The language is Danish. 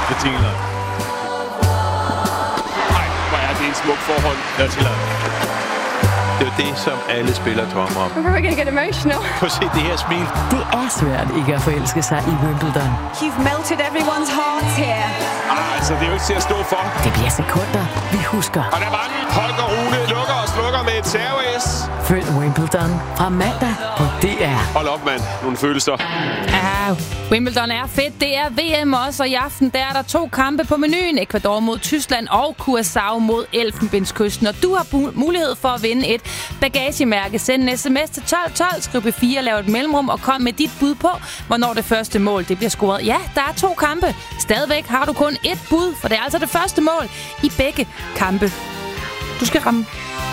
betingelser. Nej, hvor er det en smuk forhold. Nordsjælland. Det er jo det, som alle spillere drømmer om. I'm probably gonna get emotional. Prøv at se det her smil. Det er svært ikke at forelske sig i Wimbledon. You've melted everyone's hearts here. Altså, det er jo ikke til at stå for. Det bliver sekunder, vi husker. Og der var den. Holger Rune lukker og slukker med et serve-S. Følg Wimbledon fra mandag på DR. Hold op, mand. Nogle følelser. Ja, Wimbledon er fedt. Det er VM også, og i aften der er der 2 kampe på menuen. Ecuador mod Tyskland og Curaçao mod Elfenbenskysten. Og du har mulighed for at vinde et bagagemærke. Send en sms til 1212, skriv B4, lav et mellemrum og kom med dit bud på, hvornår det første mål det bliver scoret. Ja, der er 2 kampe. Stadigvæk har du kun 1 bud, for det er altså det første mål i begge kampe. Du skal ramme.